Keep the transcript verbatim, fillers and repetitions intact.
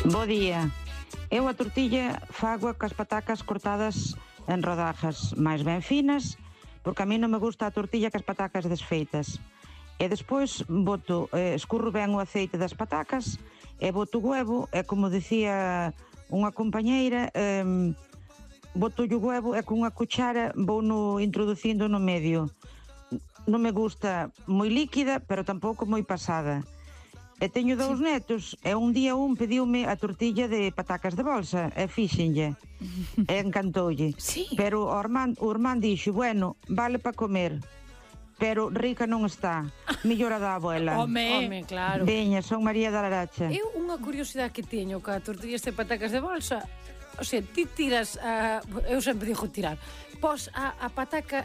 Bo día. Eu a tortilla fago cas patacas cortadas en rodajas máis ben finas, porque a mí non me gusta a tortilla cas patacas desfeitas. E despois boto, eh, escurro ben o aceite das patacas e boto o huevo e, como dicía unha compañeira, eh, boto o huevo e cunha cuchara vou no introducindo no medio. Non me gusta moi líquida, pero tampouco moi pasada. E teño dous netos e un día un pediume a tortilla de patacas de bolsa e fíxenlle. E encantoulle. Sí. Pero o irmán, o irmán dixo, bueno, vale para comer, pero rica non está. Mellor a da abuela. Home, Home claro. Veña, son María da Laracha. Eu unha curiosidade que teño ca tortillas de patacas de bolsa. O sea, ti tiras a... Eu sempre digo tirar. Pos a, a pataca